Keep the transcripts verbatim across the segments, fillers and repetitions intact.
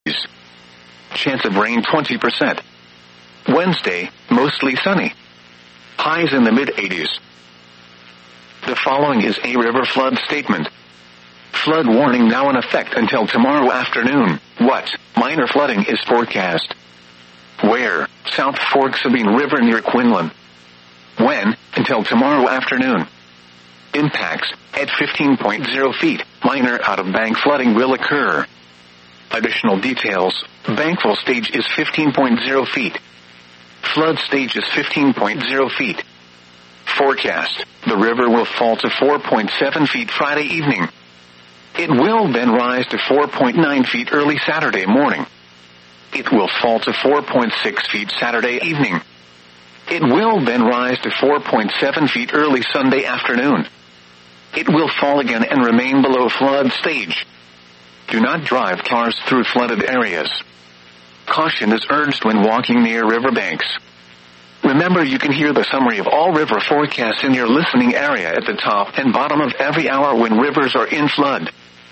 Chance of rain twenty percent. Wednesday, mostly sunny. Highs in the mid-eighties. The following is a river flood statement. Flood warning now in effect until tomorrow afternoon. What? Minor flooding is forecast. Where? South Fork Sabine River near Quinlan. When? Until tomorrow afternoon. Impacts, at fifteen point zero feet, minor out-of-bank flooding will occur. Additional details, bankful stage is fifteen point zero feet. Flood stage is fifteen point zero feet. Forecast, the river will fall to four point seven feet Friday evening. It will then rise to four point nine feet early Saturday morning. It will fall to four point six feet Saturday evening. It will then rise to four point seven feet early Sunday afternoon. It will fall again and remain below flood stage. Do not drive cars through flooded areas. Caution is urged when walking near riverbanks. Remember, you can hear the summary of all river forecasts in your listening area at the top and bottom of every hour when rivers are in flood.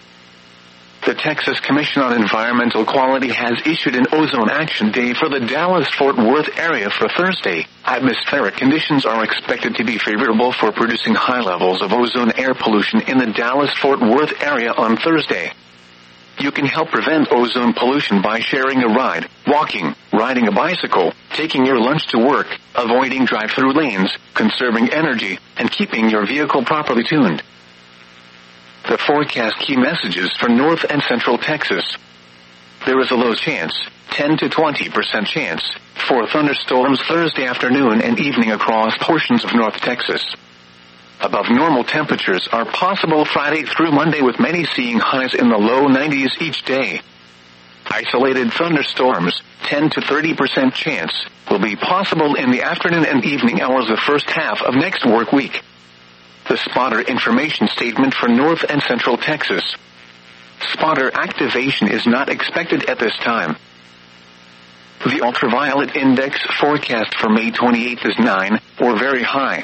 The Texas Commission on Environmental Quality has issued an ozone action day for the Dallas-Fort Worth area for Thursday. Atmospheric conditions are expected to be favorable for producing high levels of ozone air pollution in the Dallas-Fort Worth area on Thursday. You can help prevent ozone pollution by sharing a ride, walking, riding a bicycle, taking your lunch to work, avoiding drive-through lanes, conserving energy, and keeping your vehicle properly tuned. The forecast key messages for North and Central Texas. There is a low chance, ten to twenty percent chance, for thunderstorms Thursday afternoon and evening across portions of North Texas. Above normal temperatures are possible Friday through Monday, with many seeing highs in the low nineties each day. Isolated thunderstorms, ten to thirty percent chance, will be possible in the afternoon and evening hours of the first half of next work week. The spotter information statement for North and Central Texas. Spotter activation is not expected at this time. The ultraviolet index forecast for May twenty-eighth is nine, or very high.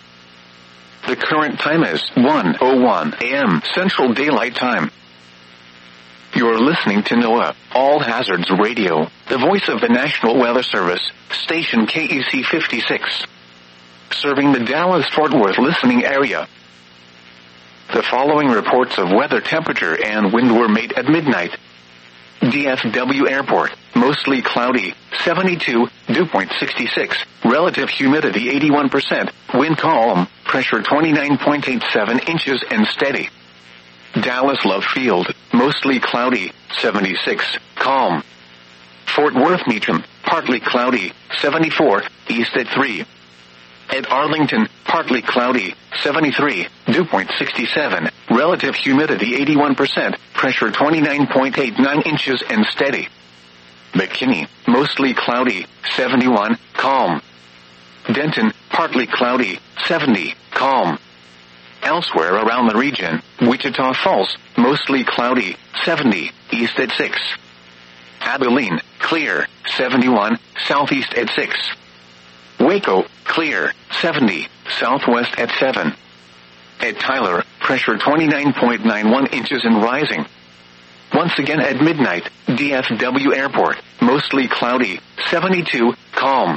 The current time is one oh one a m Central Daylight Time. You're listening to NOAA, All Hazards Radio, the voice of the National Weather Service, station K E C fifty-six. Serving the Dallas-Fort Worth listening area. The following reports of weather, temperature, and wind were made at midnight. D F W Airport, mostly cloudy, seventy-two, dew point sixty-six, relative humidity eighty-one percent, wind calm, pressure twenty-nine point eight seven inches and steady. Dallas Love Field, mostly cloudy, seventy-six, calm. Fort Worth Meacham, partly cloudy, seventy-four, east at three. At Arlington, partly cloudy, seventy-three, dew point sixty-seven, relative humidity eighty-one percent, pressure twenty-nine point eight nine inches and steady. McKinney, mostly cloudy, seventy-one, calm. Denton, partly cloudy, seventy, calm. Elsewhere around the region, Wichita Falls, mostly cloudy, seventy, east at six. Abilene, clear, seventy-one, southeast at six. Waco, clear, seventy, southwest at seven. At Tyler, pressure twenty-nine point nine one inches and rising. Once again at midnight, D F W Airport, mostly cloudy, seventy-two, calm.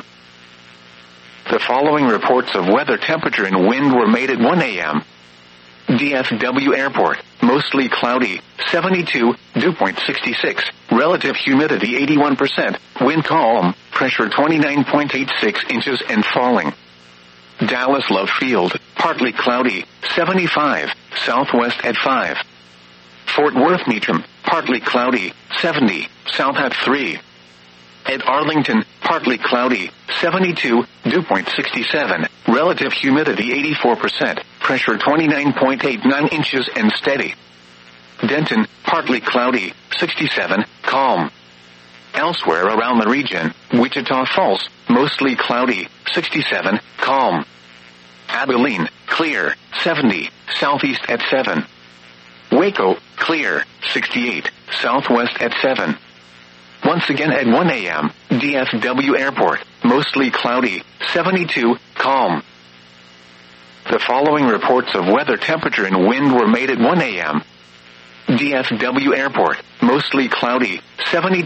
The following reports of weather, temperature, and wind were made at one a m D F W Airport, mostly cloudy, seventy-two, dew point sixty-six, relative humidity eighty-one percent, wind calm, pressure twenty-nine point eight six inches and falling. Dallas Love Field, partly cloudy, seventy-five, southwest at five. Fort Worth Meacham, partly cloudy, seventy, south at three. At Arlington, partly cloudy, seventy-two, dew point sixty-seven, relative humidity eighty-four percent, pressure twenty-nine point eight nine inches and steady. Denton, partly cloudy, sixty-seven, calm. Elsewhere around the region, Wichita Falls, mostly cloudy, sixty-seven, calm. Abilene, clear, seventy, southeast at seven. Waco, clear, sixty-eight, southwest at seven. Once again at one a m, D F W Airport, mostly cloudy, seventy-two, calm. The following reports of weather, temperature, and wind were made at one a m D F W Airport, mostly cloudy, seventy